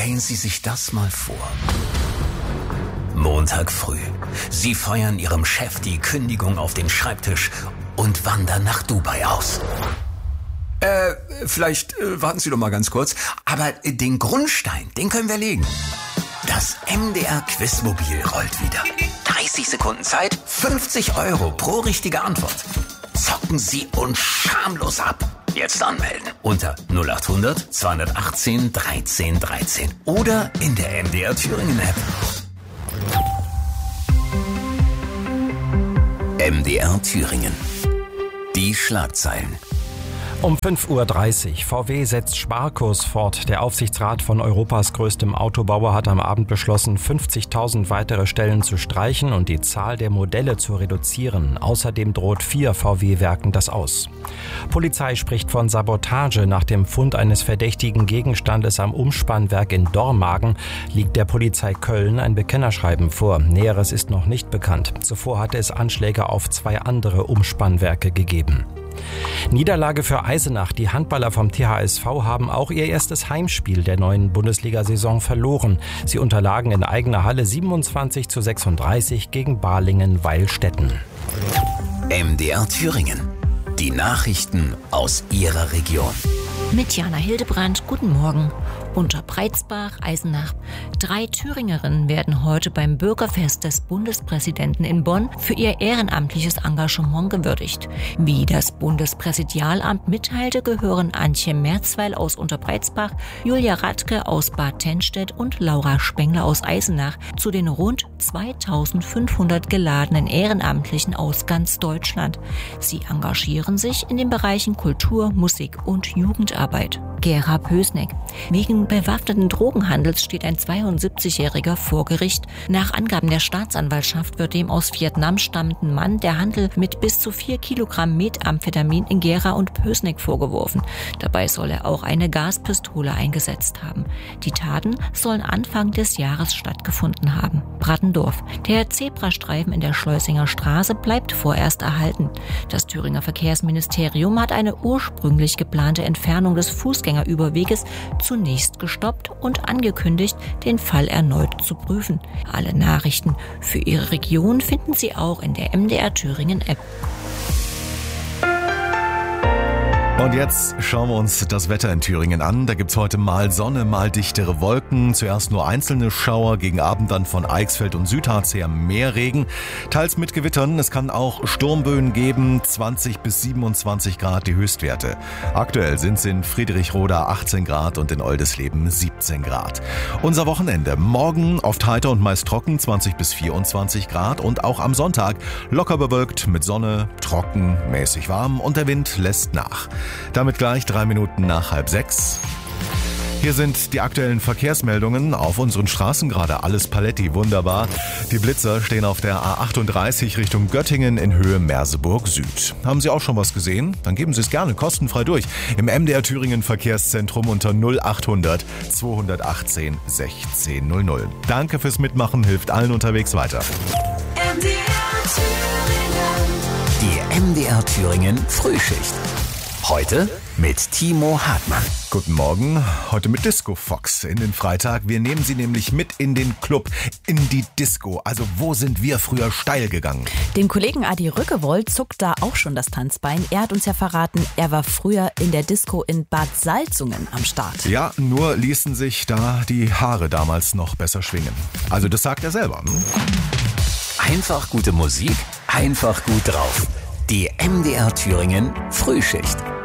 Stellen Sie sich das mal vor. Montag früh. Sie feuern Ihrem Chef die Kündigung auf den Schreibtisch und wandern nach Dubai aus. Vielleicht warten Sie doch mal ganz kurz. Aber den Grundstein, den können wir legen. Das MDR-Quizmobil rollt wieder. 30 Sekunden Zeit, 50 € pro richtige Antwort. Zocken Sie uns schamlos ab. Jetzt anmelden unter 0800 218 13 13 oder in der MDR Thüringen App. MDR Thüringen. Die Schlagzeilen. Um 5:30 Uhr. VW setzt Sparkurs fort. Der Aufsichtsrat von Europas größtem Autobauer hat am Abend beschlossen, 50.000 weitere Stellen zu streichen und die Zahl der Modelle zu reduzieren. Außerdem droht 4 VW-Werken das aus. Polizei spricht von Sabotage. Nach dem Fund eines verdächtigen Gegenstandes am Umspannwerk in Dormagen liegt der Polizei Köln ein Bekennerschreiben vor. Näheres ist noch nicht bekannt. Zuvor hatte es Anschläge auf 2 andere Umspannwerke gegeben. Niederlage für Eisenach. Die Handballer vom THSV haben auch ihr erstes Heimspiel der neuen Bundesliga-Saison verloren. Sie unterlagen in eigener Halle 27:36 gegen Balingen-Weilstätten. MDR Thüringen. Die Nachrichten aus Ihrer Region. Mit Jana Hildebrandt, guten Morgen. Unterbreizbach, Eisenach. 3 Thüringerinnen werden heute beim Bürgerfest des Bundespräsidenten in Bonn für ihr ehrenamtliches Engagement gewürdigt. Wie das Bundespräsidialamt mitteilte, gehören Antje Merzweil aus Unterbreizbach, Julia Radke aus Bad Tennstedt und Laura Spengler aus Eisenach zu den rund 2500 geladenen Ehrenamtlichen aus ganz Deutschland. Sie engagieren sich in den Bereichen Kultur, Musik und Jugendarbeit. Gera Pösneck. Wegen bewaffneten Drogenhandels steht ein 72-Jähriger vor Gericht. Nach Angaben der Staatsanwaltschaft wird dem aus Vietnam stammenden Mann der Handel mit bis zu 4 Kilogramm Methamphetamin in Gera und Pösneck vorgeworfen. Dabei soll er auch eine Gaspistole eingesetzt haben. Die Taten sollen Anfang des Jahres stattgefunden haben. Brattendorf. Der Zebrastreifen in der Schleusinger Straße bleibt vorerst erhalten. Das Thüringer Verkehrsministerium hat eine ursprünglich geplante Entfernung des Fußgängerüberweges zunächst gestoppt und angekündigt, den Fall erneut zu prüfen. Alle Nachrichten für Ihre Region finden Sie auch in der MDR Thüringen App. Und jetzt schauen wir uns das Wetter in Thüringen an. Da gibt's heute mal Sonne, mal dichtere Wolken. Zuerst nur einzelne Schauer, gegen Abend dann von Eichsfeld und Südharz her mehr Regen. Teils mit Gewittern. Es kann auch Sturmböen geben. 20 bis 27 Grad die Höchstwerte. Aktuell sind es in Friedrichroda 18 Grad und in Oldesleben 17 Grad. Unser Wochenende. Morgen oft heiter und meist trocken, 20 bis 24 Grad. Und auch am Sonntag locker bewölkt mit Sonne, trocken, mäßig warm und der Wind lässt nach. Damit gleich 3 Minuten nach 5:30. Hier sind die aktuellen Verkehrsmeldungen. Auf unseren Straßen gerade alles Paletti, wunderbar. Die Blitzer stehen auf der A38 Richtung Göttingen in Höhe Merseburg Süd. Haben Sie auch schon was gesehen? Dann geben Sie es gerne kostenfrei durch. Im MDR Thüringen Verkehrszentrum unter 0800 218 1600. Danke fürs Mitmachen, hilft allen unterwegs weiter. Die MDR Thüringen Frühschicht. Heute mit Timo Hartmann. Guten Morgen, heute mit Disco Fox in den Freitag. Wir nehmen Sie nämlich mit in den Club, in die Disco. Also wo sind wir früher steil gegangen? Dem Kollegen Adi Rückewold zuckt da auch schon das Tanzbein. Er hat uns ja verraten, er war früher in der Disco in Bad Salzungen am Start. Ja, nur ließen sich da die Haare damals noch besser schwingen. Also das sagt er selber. Einfach gute Musik, einfach gut drauf. Die MDR Thüringen Frühschicht.